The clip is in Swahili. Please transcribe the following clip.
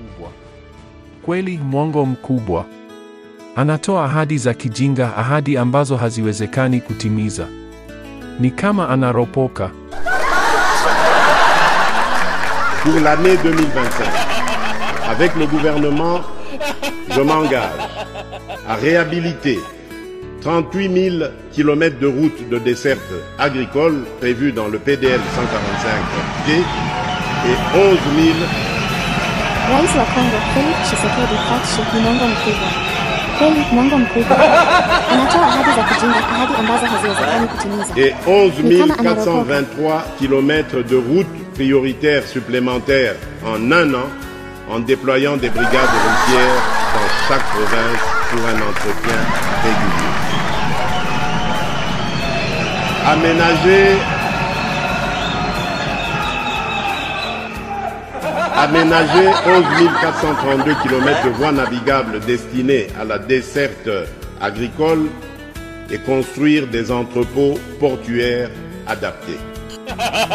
mkubwa. Kweli, mwongo mkubwa. Anatoa ahadi za kijinga, ahadi ambazo haziwezekani kutimiza. Ni kama anaropoka. Pour l'année 2025, avec le gouvernement, je m'engage à réhabiliter 38 000 km de routes de desserte agricole prévues dans le PDL 145G et 11 000... Rais wa Kongo, Felix Tshisekedi Tshilombo ni mwongo mkubwa. Kweli, mwongo mkubwa. Anatoa ahadi za kijinga, ahadi ambazo haziwezekani kutimiza. Et 11 423 km de routes prioritaires supplémentaires en un an, en déployant des brigades routières dans chaque province pour un entretien régulier. Aménager 11 432 km de voies navigables destinées à la desserte agricole et construire des entrepôts portuaires adaptés.